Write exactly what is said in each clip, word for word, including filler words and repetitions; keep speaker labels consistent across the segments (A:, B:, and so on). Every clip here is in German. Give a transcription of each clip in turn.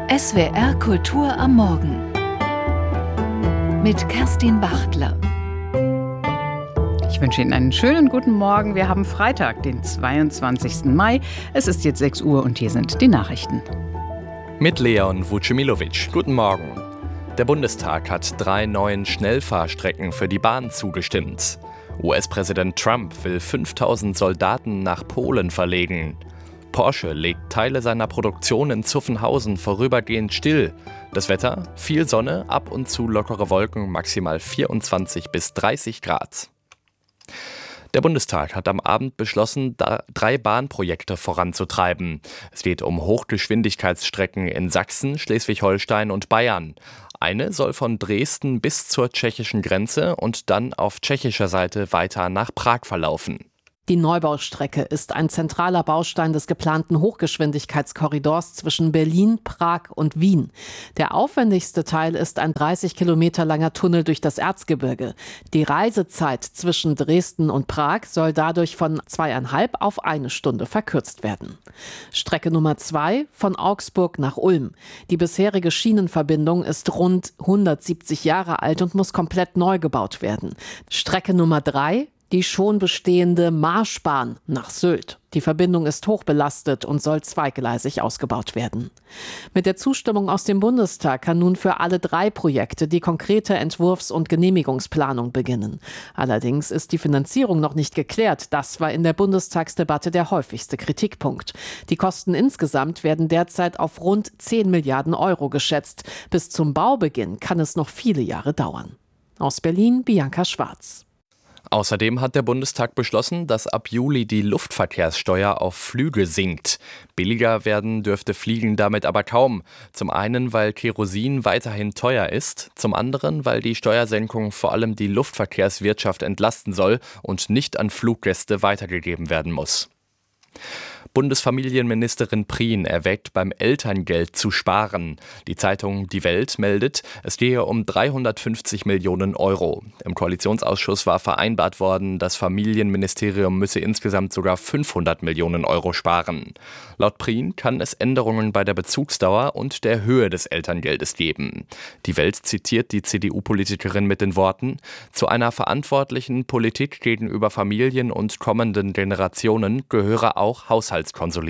A: S W R Kultur am Morgen mit Kerstin Bachtler.
B: Ich wünsche Ihnen einen schönen guten Morgen. Wir haben Freitag, den zweiundzwanzigsten Mai. Es ist jetzt sechs Uhr und hier sind die Nachrichten.
C: Mit Leon Vucemilovic. Guten Morgen. Der Bundestag hat drei neuen Schnellfahrstrecken für die Bahn zugestimmt. U S-Präsident Trump will fünftausend Soldaten nach Polen verlegen. Porsche legt Teile seiner Produktion in Zuffenhausen vorübergehend still. Das Wetter? Viel Sonne, ab und zu lockere Wolken, maximal vierundzwanzig bis dreißig Grad. Der Bundestag hat am Abend beschlossen, drei Bahnprojekte voranzutreiben. Es geht um Hochgeschwindigkeitsstrecken in Sachsen, Schleswig-Holstein und Bayern. Eine soll von Dresden bis zur tschechischen Grenze und dann auf tschechischer Seite weiter nach Prag verlaufen.
D: Die Neubaustrecke ist ein zentraler Baustein des geplanten Hochgeschwindigkeitskorridors zwischen Berlin, Prag und Wien. Der aufwendigste Teil ist ein dreißig Kilometer langer Tunnel durch das Erzgebirge. Die Reisezeit zwischen Dresden und Prag soll dadurch von zweieinhalb auf eine Stunde verkürzt werden. Strecke Nummer zwei von Augsburg nach Ulm. Die bisherige Schienenverbindung ist rund hundertsiebzig Jahre alt und muss komplett neu gebaut werden. Strecke Nummer drei die schon bestehende Marschbahn nach Sylt. Die Verbindung ist hochbelastet und soll zweigleisig ausgebaut werden. Mit der Zustimmung aus dem Bundestag kann nun für alle drei Projekte die konkrete Entwurfs- und Genehmigungsplanung beginnen. Allerdings ist die Finanzierung noch nicht geklärt. Das war in der Bundestagsdebatte der häufigste Kritikpunkt. Die Kosten insgesamt werden derzeit auf rund zehn Milliarden Euro geschätzt. Bis zum Baubeginn kann es noch viele Jahre dauern. Aus Berlin, Bianca Schwarz.
C: Außerdem hat der Bundestag beschlossen, dass ab Juli die Luftverkehrssteuer auf Flüge sinkt. Billiger werden dürfte Fliegen damit aber kaum. Zum einen, weil Kerosin weiterhin teuer ist, zum anderen, weil die Steuersenkung vor allem die Luftverkehrswirtschaft entlasten soll und nicht an Fluggäste weitergegeben werden muss. Bundesfamilienministerin Prien erwägt, beim Elterngeld zu sparen. Die Zeitung Die Welt meldet, es gehe um dreihundertfünfzig Millionen Euro. Im Koalitionsausschuss war vereinbart worden, das Familienministerium müsse insgesamt sogar fünfhundert Millionen Euro sparen. Laut Prien kann es Änderungen bei der Bezugsdauer und der Höhe des Elterngeldes geben. Die Welt zitiert die C D U-Politikerin mit den Worten: Zu einer verantwortlichen Politik gegenüber Familien und kommenden Generationen gehöre auch Haushaltskonsolidierung.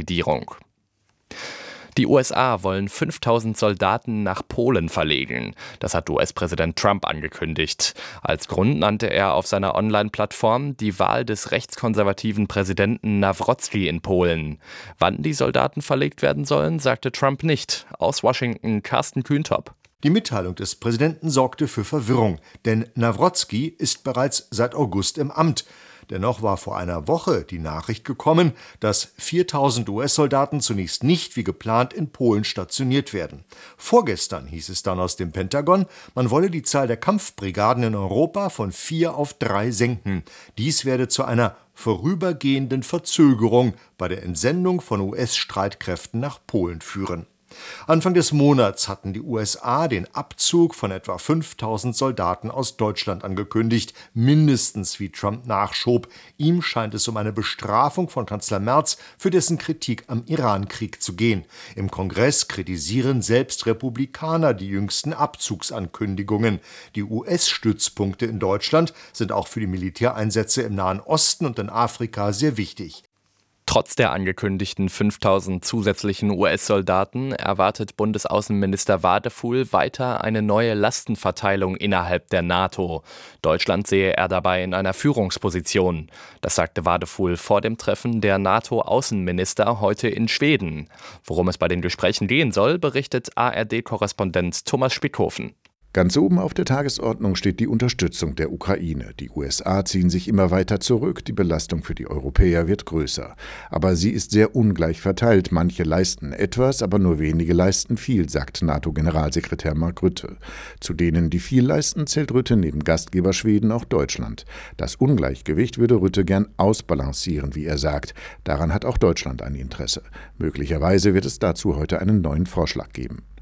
C: Die U S A wollen fünftausend Soldaten nach Polen verlegen. Das hat U S-Präsident Trump angekündigt. Als Grund nannte er auf seiner Online-Plattform die Wahl des rechtskonservativen Präsidenten Nawrocki in Polen. Wann die Soldaten verlegt werden sollen, sagte Trump nicht. Aus Washington, Carsten Kühntop.
E: Die Mitteilung des Präsidenten sorgte für Verwirrung, denn Nawrocki ist bereits seit August im Amt. Dennoch war vor einer Woche die Nachricht gekommen, dass viertausend U S-Soldaten zunächst nicht wie geplant in Polen stationiert werden. Vorgestern hieß es dann aus dem Pentagon, man wolle die Zahl der Kampfbrigaden in Europa von vier auf drei senken. Dies werde zu einer vorübergehenden Verzögerung bei der Entsendung von U S-Streitkräften nach Polen führen. Anfang des Monats hatten die U S A den Abzug von etwa fünftausend Soldaten aus Deutschland angekündigt, mindestens wie Trump nachschob. Ihm scheint es um eine Bestrafung von Kanzler Merz für dessen Kritik am Iran-Krieg zu gehen. Im Kongress kritisieren selbst Republikaner die jüngsten Abzugsankündigungen. Die U S-Stützpunkte in Deutschland sind auch für die Militäreinsätze im Nahen Osten und in Afrika sehr wichtig.
C: Trotz der angekündigten fünftausend zusätzlichen U S-Soldaten erwartet Bundesaußenminister Wadefuhl weiter eine neue Lastenverteilung innerhalb der NATO. Deutschland sehe er dabei in einer Führungsposition. Das sagte Wadefuhl vor dem Treffen der NATO-Außenminister heute in Schweden. Worum es bei den Gesprächen gehen soll, berichtet A R D-Korrespondent Thomas Spickhofen.
F: Ganz oben auf der Tagesordnung steht die Unterstützung der Ukraine. Die U S A ziehen sich immer weiter zurück, die Belastung für die Europäer wird größer. Aber sie ist sehr ungleich verteilt. Manche leisten etwas, aber nur wenige leisten viel, sagt NATO-Generalsekretär Mark Rutte. Zu denen, die viel leisten, zählt Rutte neben Gastgeber Schweden auch Deutschland. Das Ungleichgewicht würde Rutte gern ausbalancieren, wie er sagt. Daran hat auch Deutschland ein Interesse. Möglicherweise wird es dazu heute einen neuen Vorschlag geben.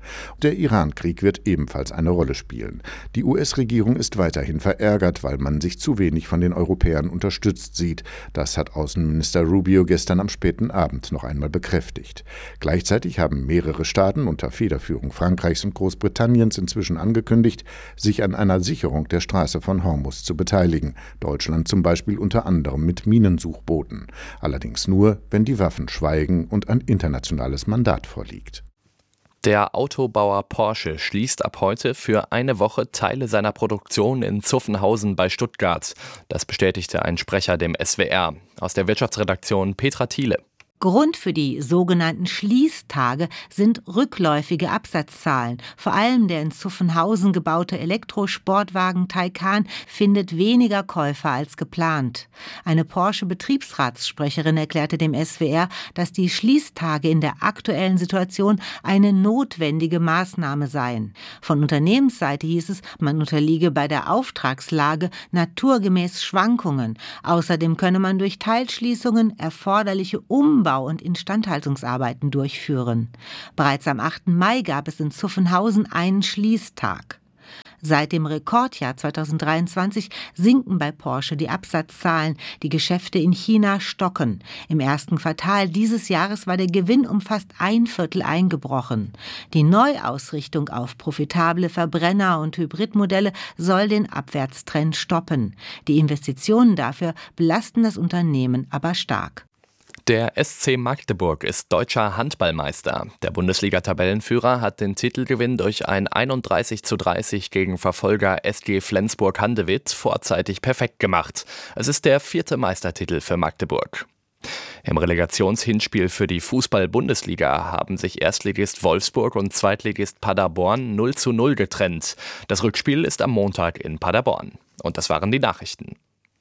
F: Der Iran-Krieg wird ebenfalls eine Rolle spielen. Die U S-Regierung ist weiterhin verärgert, weil man sich zu wenig von den Europäern unterstützt sieht. Das hat Außenminister Rubio gestern am späten Abend noch einmal bekräftigt. Gleichzeitig haben mehrere Staaten unter Federführung Frankreichs und Großbritanniens inzwischen angekündigt, sich an einer Sicherung der Straße von Hormuz zu beteiligen. Deutschland zum Beispiel unter anderem mit Minensuchbooten. Allerdings nur, wenn die Waffen schweigen und ein internationales Mandat vorliegt.
C: Der Autobauer Porsche schließt ab heute für eine Woche Teile seiner Produktion in Zuffenhausen bei Stuttgart. Das bestätigte ein Sprecher dem S W R. Aus der Wirtschaftsredaktion Petra Thiele.
G: Grund für die sogenannten Schließtage sind rückläufige Absatzzahlen. Vor allem der in Zuffenhausen gebaute Elektrosportwagen Taycan findet weniger Käufer als geplant. Eine Porsche-Betriebsratssprecherin erklärte dem S W R, dass die Schließtage in der aktuellen Situation eine notwendige Maßnahme seien. Von Unternehmensseite hieß es, man unterliege bei der Auftragslage naturgemäß Schwankungen. Außerdem könne man durch Teilschließungen erforderliche Umbau- und Instandhaltungsarbeiten durchführen. Bereits am achten Mai gab es in Zuffenhausen einen Schließtag. Seit dem Rekordjahr zweitausenddreiundzwanzig sinken bei Porsche die Absatzzahlen. Die Geschäfte in China stocken. Im ersten Quartal dieses Jahres war der Gewinn um fast ein Viertel eingebrochen. Die Neuausrichtung auf profitable Verbrenner- und Hybridmodelle soll den Abwärtstrend stoppen. Die Investitionen dafür belasten das Unternehmen aber stark.
C: Der S C Magdeburg ist deutscher Handballmeister. Der Bundesliga-Tabellenführer hat den Titelgewinn durch ein einunddreißig zu dreißig gegen Verfolger S G Flensburg-Handewitt vorzeitig perfekt gemacht. Es ist der vierte Meistertitel für Magdeburg. Im Relegationshinspiel für die Fußball-Bundesliga haben sich Erstligist Wolfsburg und Zweitligist Paderborn null zu null getrennt. Das Rückspiel ist am Montag in Paderborn. Und das waren die Nachrichten.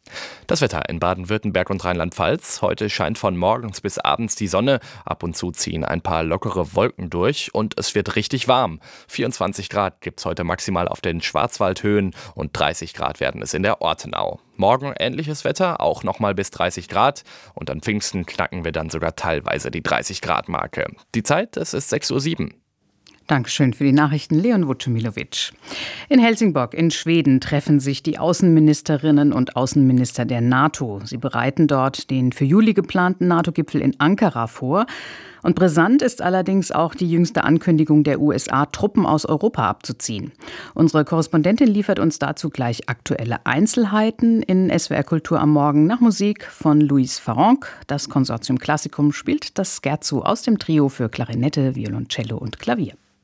C: Das Wetter in Baden-Württemberg und Rheinland-Pfalz. Heute scheint von morgens bis abends die Sonne. Ab und zu ziehen ein paar lockere Wolken durch und es wird richtig warm. vierundzwanzig Grad gibt es heute maximal auf den Schwarzwaldhöhen und dreißig Grad werden es in der Ortenau. Morgen ähnliches Wetter, auch nochmal bis dreißig Grad. Und an Pfingsten knacken wir dann sogar teilweise die dreißig Grad Marke. Die Zeit, es ist sechs Uhr sieben.
B: Dankeschön für die Nachrichten, Leon Vucemilovic. In Helsingborg in Schweden treffen sich die Außenministerinnen und Außenminister der NATO. Sie bereiten dort den für Juli geplanten NATO-Gipfel in Ankara vor. Und brisant ist allerdings auch die jüngste Ankündigung der U S A, Truppen aus Europa abzuziehen. Unsere Korrespondentin liefert uns dazu gleich aktuelle Einzelheiten in S W R Kultur am Morgen nach Musik von Louis Farrenc. Das Konsortium Classicum spielt das Scherzo aus dem Trio für Klarinette, Violoncello und Klavier.